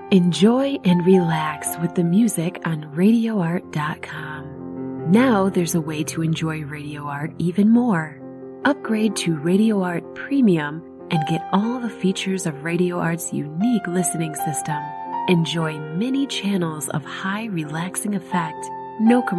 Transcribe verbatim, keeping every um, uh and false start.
Enjoy and relax with the music on radio art dot com. Now there's a way to enjoy Radio Art even more. Upgrade to Radio Art Premium and get all the features of Radio Art's unique listening system. Enjoy many channels of high relaxing effect, no commercials.